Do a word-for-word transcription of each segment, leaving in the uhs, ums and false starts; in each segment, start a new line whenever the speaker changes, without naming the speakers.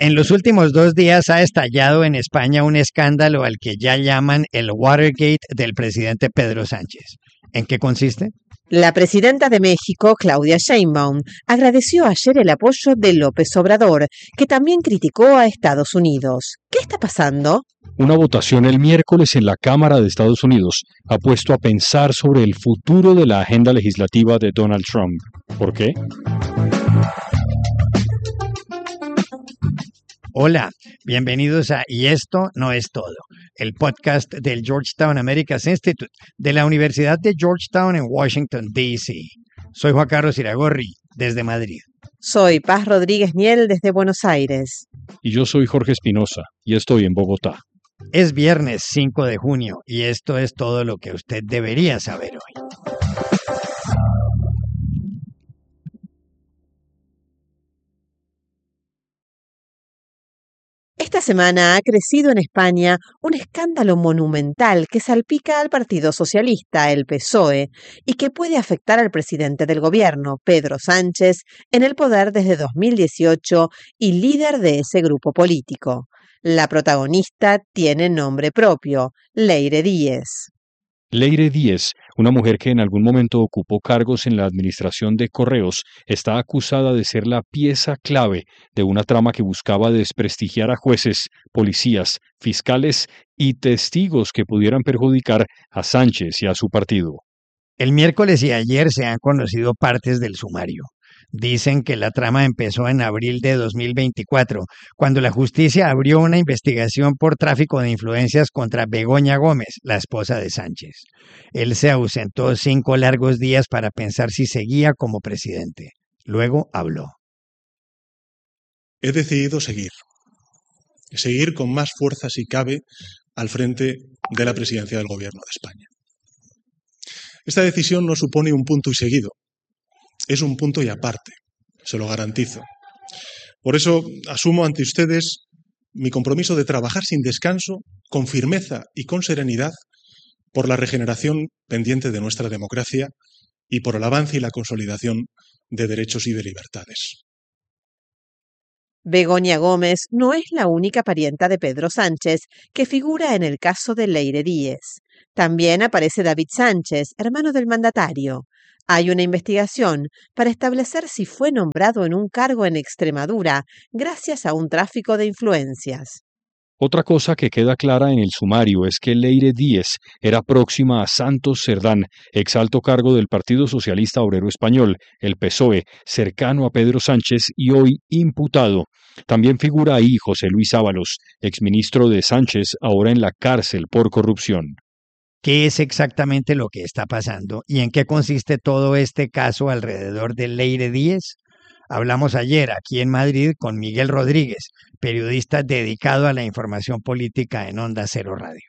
En los últimos dos días ha estallado en España un escándalo al que ya llaman el Watergate del presidente Pedro Sánchez. ¿En qué consiste?
La presidenta de México, Claudia Sheinbaum, agradeció ayer el apoyo de López Obrador, que también criticó a Estados Unidos. ¿Qué está pasando?
Una votación el miércoles en la Cámara de Estados Unidos ha puesto a pensar sobre el futuro de la agenda legislativa de Donald Trump. ¿Por qué?
Hola, bienvenidos a Y esto no es todo, el podcast del Georgetown Americas Institute de la Universidad de Georgetown en Washington, D C Soy Juan Carlos Iragorri, desde Madrid.
Soy Paz Rodríguez Miel, desde Buenos Aires.
Y yo soy Jorge Espinosa, y estoy en Bogotá.
Es viernes cinco de junio, y esto es todo lo que usted debería saber hoy.
Esta semana ha crecido en España un escándalo monumental que salpica al Partido Socialista, el P S O E, y que puede afectar al presidente del gobierno, Pedro Sánchez, en el poder desde dos mil dieciocho y líder de ese grupo político. La protagonista tiene nombre propio, Leire Díez.
Leire Díez, una mujer que en algún momento ocupó cargos en la administración de Correos, está acusada de ser la pieza clave de una trama que buscaba desprestigiar a jueces, policías, fiscales y testigos que pudieran perjudicar a Sánchez y a su partido.
El miércoles y ayer se han conocido partes del sumario. Dicen que la trama empezó en abril de dos mil veinticuatro, cuando la justicia abrió una investigación por tráfico de influencias contra Begoña Gómez, la esposa de Sánchez. Él se ausentó cinco largos días para pensar si seguía como presidente. Luego habló.
He decidido seguir. Seguir con más fuerza si cabe al frente de la presidencia del Gobierno de España. Esta decisión no supone un punto y seguido. Es un punto y aparte, se lo garantizo. Por eso asumo ante ustedes mi compromiso de trabajar sin descanso, con firmeza y con serenidad, por la regeneración pendiente de nuestra democracia y por el avance y la consolidación de derechos y de libertades.
Begoña Gómez no es la única parienta de Pedro Sánchez que figura en el caso de Leire Díez. También aparece David Sánchez, hermano del mandatario. Hay una investigación para establecer si fue nombrado en un cargo en Extremadura gracias a un tráfico de influencias.
Otra cosa que queda clara en el sumario es que Leire Díez era próxima a Santos Cerdán, ex alto cargo del Partido Socialista Obrero Español, el P S O E, cercano a Pedro Sánchez y hoy imputado. También figura ahí José Luis Ábalos, exministro de Sánchez, ahora en la cárcel por corrupción.
¿Qué es exactamente lo que está pasando y en qué consiste todo este caso alrededor de Leire Díez? Hablamos ayer aquí en Madrid con Miguel Rodríguez, periodista dedicado a la información política en Onda Cero Radio.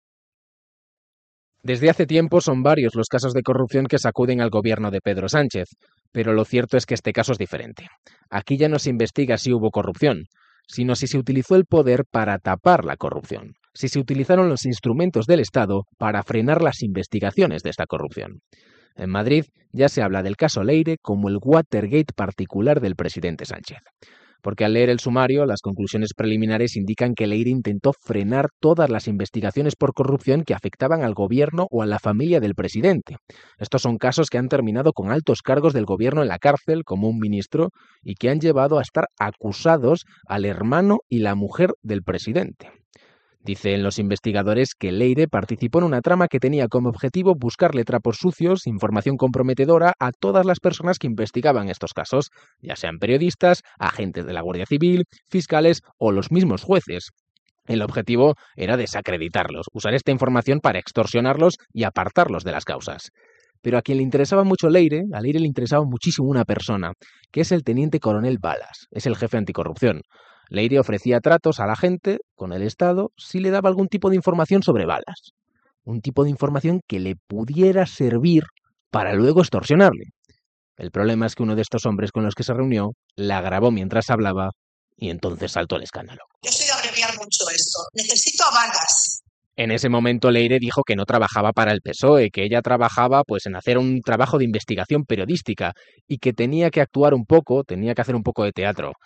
Desde hace tiempo son varios los casos de corrupción que sacuden al gobierno de Pedro Sánchez, pero lo cierto es que este caso es diferente. Aquí ya no se investiga si hubo corrupción, sino si se utilizó el poder para tapar la corrupción, si se utilizaron los instrumentos del Estado para frenar las investigaciones de esta corrupción. En Madrid ya se habla del caso Leire como el Watergate particular del presidente Sánchez. Porque al leer el sumario, las conclusiones preliminares indican que Leire intentó frenar todas las investigaciones por corrupción que afectaban al gobierno o a la familia del presidente. Estos son casos que han terminado con altos cargos del gobierno en la cárcel, como un ministro, y que han llevado a estar acusados al hermano y la mujer del presidente. Dicen los investigadores que Leire participó en una trama que tenía como objetivo buscarle trapos sucios, información comprometedora a todas las personas que investigaban estos casos, ya sean periodistas, agentes de la Guardia Civil, fiscales o los mismos jueces. El objetivo era desacreditarlos, usar esta información para extorsionarlos y apartarlos de las causas. Pero a quien le interesaba mucho Leire, a Leire le interesaba muchísimo una persona, que es el teniente coronel Balas, es el jefe anticorrupción. Leire ofrecía tratos a la gente, con el Estado, si le daba algún tipo de información sobre Balas. Un tipo de información que le pudiera servir para luego extorsionarle. El problema es que uno de estos hombres con los que se reunió la grabó mientras hablaba y entonces saltó el escándalo.
Yo soy de abreviar mucho esto. Necesito a Balas.
En ese momento Leire dijo que no trabajaba para el P S O E, que ella trabajaba pues en hacer un trabajo de investigación periodística y que tenía que actuar un poco, tenía que hacer un poco de teatro.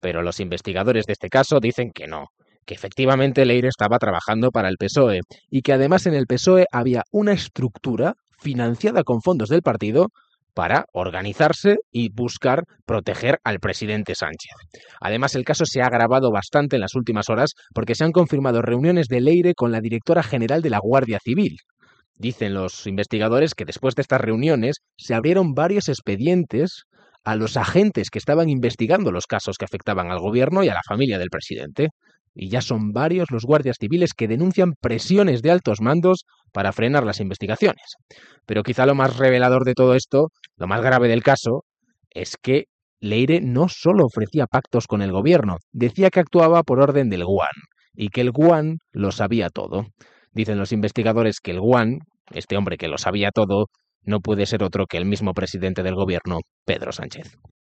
Pero los investigadores de este caso dicen que no, que efectivamente Leire estaba trabajando para el P S O E y que además en el P S O E había una estructura financiada con fondos del partido para organizarse y buscar proteger al presidente Sánchez. Además, el caso se ha agravado bastante en las últimas horas porque se han confirmado reuniones de Leire con la directora general de la Guardia Civil. Dicen los investigadores que después de estas reuniones se abrieron varios expedientes a los agentes que estaban investigando los casos que afectaban al gobierno y a la familia del presidente. Y ya son varios los guardias civiles que denuncian presiones de altos mandos para frenar las investigaciones. Pero quizá lo más revelador de todo esto, lo más grave del caso, es que Leire no solo ofrecía pactos con el gobierno, decía que actuaba por orden del Guan y que el Guan lo sabía todo. Dicen los investigadores que el Guan, este hombre que lo sabía todo, no puede ser otro que el mismo presidente del gobierno, Pedro Sánchez.